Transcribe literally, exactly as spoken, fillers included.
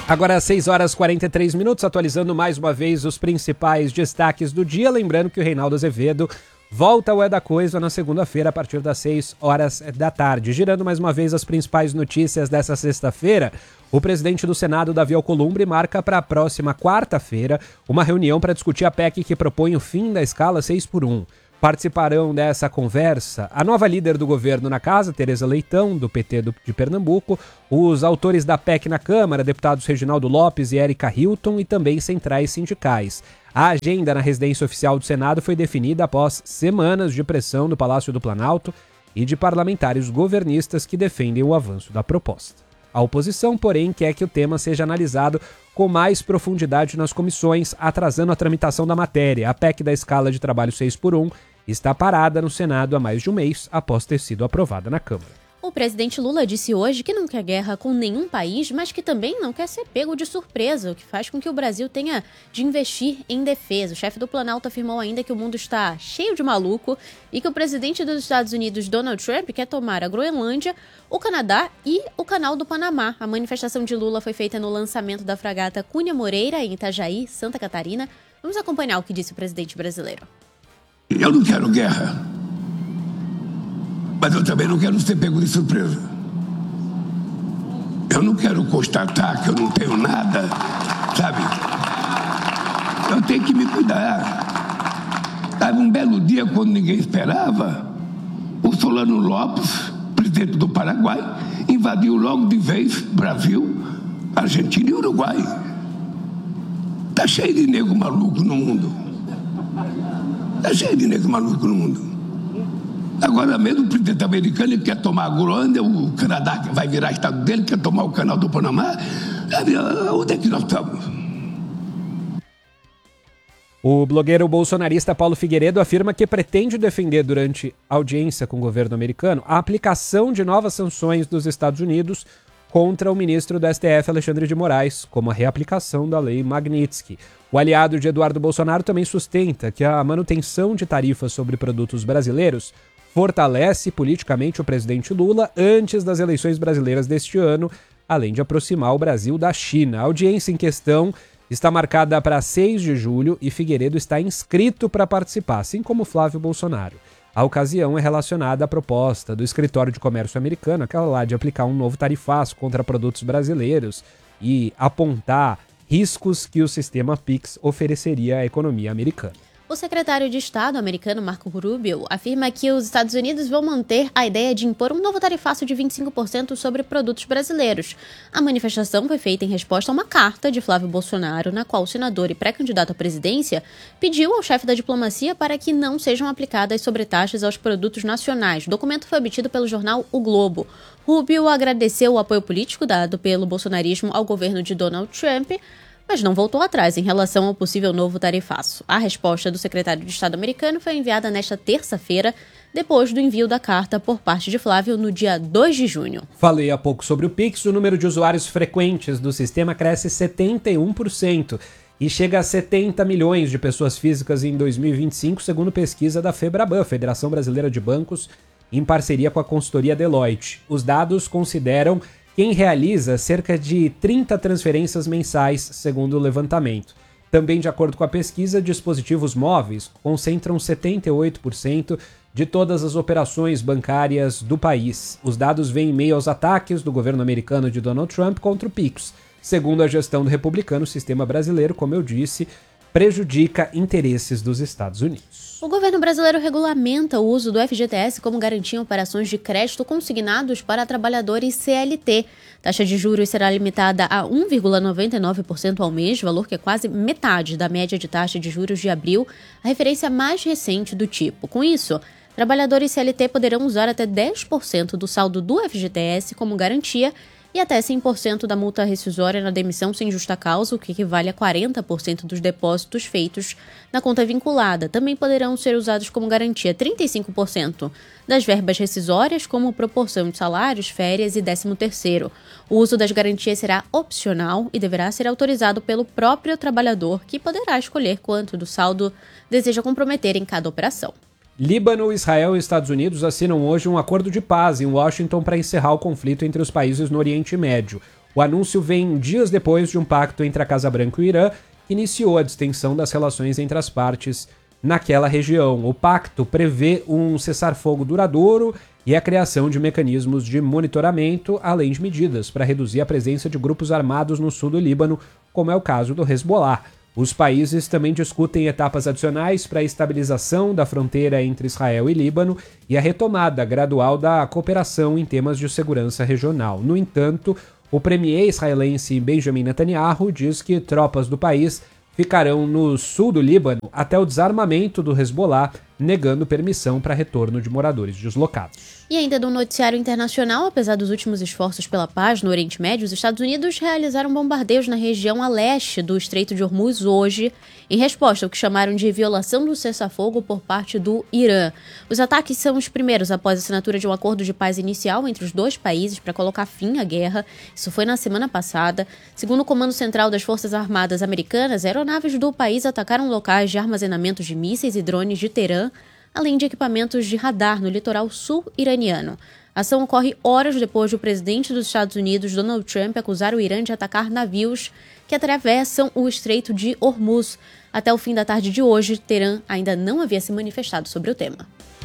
Agora às seis horas e quarenta e três minutos, atualizando mais uma vez os principais destaques do dia. Lembrando que o Reinaldo Azevedo volta ao É da Coisa na segunda-feira a partir das seis horas da tarde. Girando mais uma vez as principais notícias dessa sexta-feira, o presidente do Senado, Davi Alcolumbre, marca para a próxima quarta-feira uma reunião para discutir a P E C que propõe o fim da escala seis por um. Participarão dessa conversa a nova líder do governo na casa, Tereza Leitão, do P T do, de Pernambuco, os autores da P E C na Câmara, deputados Reginaldo Lopes e Érica Hilton, e também centrais sindicais. A agenda na residência oficial do Senado foi definida após semanas de pressão do Palácio do Planalto e de parlamentares governistas que defendem o avanço da proposta. A oposição, porém, quer que o tema seja analisado com mais profundidade nas comissões, atrasando a tramitação da matéria. A P E C da escala de trabalho seis por um está parada no Senado há mais de um mês, após ter sido aprovada na Câmara. O presidente Lula disse hoje que não quer guerra com nenhum país, mas que também não quer ser pego de surpresa, o que faz com que o Brasil tenha de investir em defesa. O chefe do Planalto afirmou ainda que o mundo está cheio de maluco e que o presidente dos Estados Unidos, Donald Trump, quer tomar a Groenlândia, o Canadá e o Canal do Panamá. A manifestação de Lula foi feita no lançamento da fragata Cunha Moreira, em Itajaí, Santa Catarina. Vamos acompanhar o que disse o presidente brasileiro. Eu não quero guerra, mas eu também não quero ser pego de surpresa. Eu não quero constatar que eu não tenho nada, sabe? Eu tenho que me cuidar. Sabe, um belo dia, quando ninguém esperava, o Solano Lopes, presidente do Paraguai, invadiu logo de vez Brasil, Argentina e Uruguai. Tá cheio de nego maluco no mundo. Tá cheio de nego maluco no mundo. Agora mesmo o presidente americano quer tomar a Groenlândia, o Canadá vai virar estado dele, quer tomar o Canal do Panamá. Onde é que nós estamos? O blogueiro bolsonarista Paulo Figueiredo afirma que pretende defender durante audiência com o governo americano a aplicação de novas sanções dos Estados Unidos contra o ministro do S T F, Alexandre de Moraes, como a reaplicação da lei Magnitsky. O aliado de Eduardo Bolsonaro também sustenta que a manutenção de tarifas sobre produtos brasileiros fortalece politicamente o presidente Lula antes das eleições brasileiras deste ano, além de aproximar o Brasil da China. A audiência em questão está marcada para seis de julho e Figueiredo está inscrito para participar, assim como Flávio Bolsonaro. A ocasião é relacionada à proposta do Escritório de Comércio americano, aquela lá de aplicar um novo tarifaço contra produtos brasileiros e apontar riscos que o sistema Pix ofereceria à economia americana. O secretário de Estado americano, Marco Rubio, afirma que os Estados Unidos vão manter a ideia de impor um novo tarifaço de vinte e cinco por cento sobre produtos brasileiros. A manifestação foi feita em resposta a uma carta de Flávio Bolsonaro, na qual o senador e pré-candidato à presidência pediu ao chefe da diplomacia para que não sejam aplicadas sobretaxas aos produtos nacionais. O documento foi obtido pelo jornal O Globo. Rubio agradeceu o apoio político dado pelo bolsonarismo ao governo de Donald Trump, mas não voltou atrás em relação ao possível novo tarifaço. A resposta do secretário de Estado americano foi enviada nesta terça-feira, depois do envio da carta por parte de Flávio no dia dois de junho. Falei há pouco sobre o Pix. O número de usuários frequentes do sistema cresce setenta e um por cento e chega a setenta milhões de pessoas físicas em dois mil e vinte e cinco, segundo pesquisa da FEBRABAN, Federação Brasileira de Bancos, em parceria com a consultoria Deloitte. Os dados consideram quem realiza cerca de trinta transferências mensais, segundo o levantamento. Também, de acordo com a pesquisa, dispositivos móveis concentram setenta e oito por cento de todas as operações bancárias do país. Os dados vêm em meio aos ataques do governo americano de Donald Trump contra o Pix. Segundo a gestão do republicano, o sistema brasileiro, como eu disse, prejudica interesses dos Estados Unidos. O governo brasileiro regulamenta o uso do F G T S como garantia em operações de crédito consignados para trabalhadores C L T. Taxa de juros será limitada a um vírgula noventa e nove por cento ao mês, valor que é quase metade da média de taxa de juros de abril, a referência mais recente do tipo. Com isso, trabalhadores C L T poderão usar até dez por cento do saldo do F G T S como garantia e até cem por cento da multa rescisória na demissão sem justa causa, o que equivale a quarenta por cento dos depósitos feitos na conta vinculada. Também poderão ser usados como garantia trinta e cinco por cento das verbas rescisórias, como proporção de salários, férias e décimo terceiro. O uso das garantias será opcional e deverá ser autorizado pelo próprio trabalhador, que poderá escolher quanto do saldo deseja comprometer em cada operação. Líbano, Israel e Estados Unidos assinam hoje um acordo de paz em Washington para encerrar o conflito entre os países no Oriente Médio. O anúncio vem dias depois de um pacto entre a Casa Branca e o Irã, que iniciou a distensão das relações entre as partes naquela região. O pacto prevê um cessar-fogo duradouro e a criação de mecanismos de monitoramento, além de medidas para reduzir a presença de grupos armados no sul do Líbano, como é o caso do Hezbollah. Os países também discutem etapas adicionais para a estabilização da fronteira entre Israel e Líbano e a retomada gradual da cooperação em temas de segurança regional. No entanto, o premier israelense Benjamin Netanyahu diz que tropas do país ficarão no sul do Líbano até o desarmamento do Hezbollah, negando permissão para retorno de moradores deslocados. E ainda do noticiário internacional, apesar dos últimos esforços pela paz no Oriente Médio, os Estados Unidos realizaram bombardeios na região a leste do Estreito de Hormuz hoje, em resposta ao que chamaram de violação do cessar-fogo por parte do Irã. Os ataques são os primeiros após a assinatura de um acordo de paz inicial entre os dois países para colocar fim à guerra. Isso foi na semana passada. Segundo o Comando Central das Forças Armadas Americanas, aeronaves do país atacaram locais de armazenamento de mísseis e drones de Teherã, além de equipamentos de radar no litoral sul iraniano. A ação ocorre horas depois de o presidente dos Estados Unidos, Donald Trump, acusar o Irã de atacar navios que atravessam o Estreito de Hormuz. Até o fim da tarde de hoje, Teherã ainda não havia se manifestado sobre o tema.